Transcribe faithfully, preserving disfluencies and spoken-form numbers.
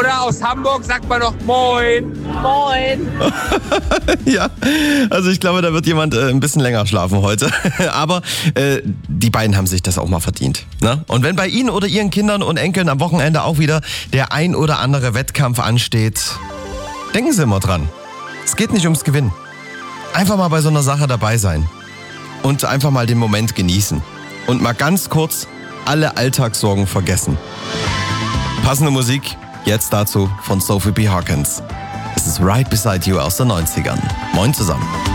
Oder aus Hamburg sagt man noch Moin. Moin. Ja, also ich glaube, da wird jemand äh, ein bisschen länger schlafen heute. Aber äh, die beiden haben sich das auch mal verdient. Ne? Und wenn bei Ihnen oder Ihren Kindern und Enkeln am Wochenende auch wieder der ein oder andere Wettkampf ansteht, denken Sie immer dran. Es geht nicht ums Gewinnen. Einfach mal bei so einer Sache dabei sein. Und einfach mal den Moment genießen. Und mal ganz kurz alle Alltagssorgen vergessen. Passende Musik jetzt dazu von Sophie B. Hawkins. Es ist Right Beside You aus den neunzigern. Moin zusammen.